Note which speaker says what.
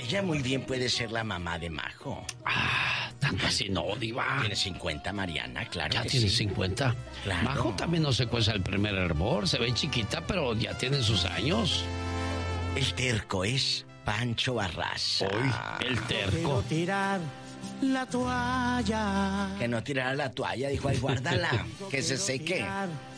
Speaker 1: ella muy bien puede ser la mamá de Majo.
Speaker 2: Tanto así no, diva.
Speaker 1: Tiene 50, Mariana, claro.
Speaker 2: Ya
Speaker 1: que
Speaker 2: tiene
Speaker 1: sí.
Speaker 2: 50.
Speaker 1: Claro.
Speaker 2: Majo también no se cueza el primer hervor. Se ve chiquita, pero ya tiene sus años.
Speaker 1: El terco es Pancho Barraza.
Speaker 2: El terco.
Speaker 3: Quiero tirar la toalla.
Speaker 1: Que no tirara la toalla, dijo, ay, guárdala, que se seque.